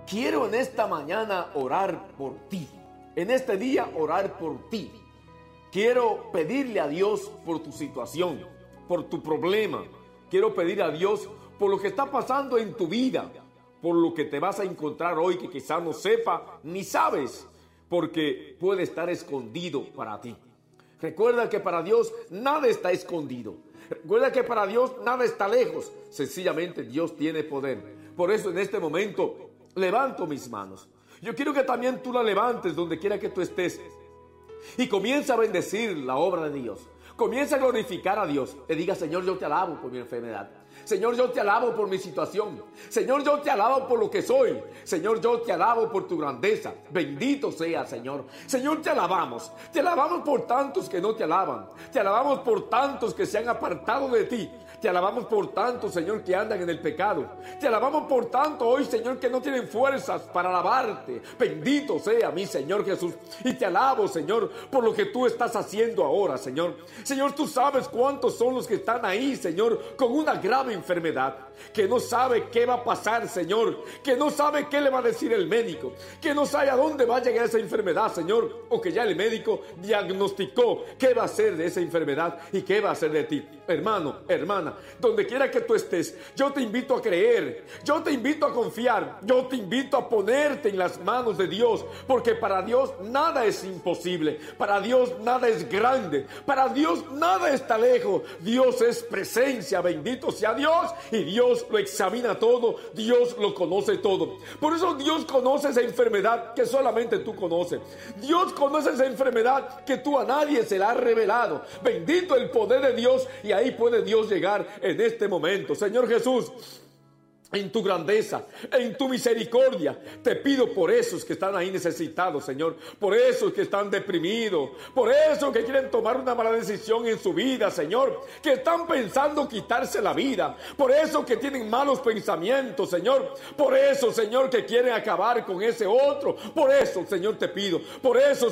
Quiero en esta mañana orar por ti. En este día orar por ti. Quiero pedirle a Dios por tu situación, por tu problema. Quiero pedir a Dios por lo que está pasando en tu vida, por lo que te vas a encontrar hoy que quizás no sepa ni sabes, porque puede estar escondido para ti. Recuerda que para Dios nada está escondido. Recuerda que para Dios nada está lejos. Sencillamente Dios tiene poder. Por eso en este momento levanto mis manos. Yo quiero que también tú la levantes donde quiera que tú estés. Y comienza a bendecir la obra de Dios. Comienza a glorificar a Dios. Le diga: Señor, yo te alabo por mi enfermedad. Señor, yo te alabo por mi situación. Señor, yo te alabo por lo que soy. Señor, yo te alabo por tu grandeza. Bendito sea, Señor. Señor, te alabamos. Te alabamos por tantos que no te alaban. Te alabamos por tantos que se han apartado de ti. Te alabamos por tantos, Señor, que andan en el pecado. Te alabamos por tanto hoy, Señor, que no tienen fuerzas para alabarte. Bendito sea mi Señor Jesús. Y te alabo, Señor, por lo que tú estás haciendo ahora, Señor. Señor, tú sabes cuántos son los que están ahí, Señor, con una grave enfermedad, que no sabe qué va a pasar, Señor, que no sabe qué le va a decir el médico, que no sabe a dónde va a llegar esa enfermedad, Señor, o que ya el médico diagnosticó qué va a hacer de esa enfermedad y qué va a hacer de ti. Hermano, hermana, donde quiera que tú estés, yo te invito a creer, yo te invito a confiar, yo te invito a ponerte en las manos de Dios, porque para Dios nada es imposible, para Dios nada es grande, para Dios nada está lejos. Dios es presencia, bendito sea Dios, y Dios lo examina todo, Dios lo conoce todo. Por eso Dios conoce esa enfermedad que solamente tú conoces. Dios conoce esa enfermedad que tú a nadie se la has revelado. Bendito el poder de Dios, y ahí puede Dios llegar en este momento. Señor Jesús, en tu grandeza, en tu misericordia, te pido por esos que están ahí necesitados, Señor, por esos que están deprimidos, por esos que quieren tomar una mala decisión en su vida, Señor, que están pensando quitarse la vida, por esos que tienen malos pensamientos, Señor, por eso, Señor, que quieren acabar con ese otro, por eso, Señor, te pido, por eso,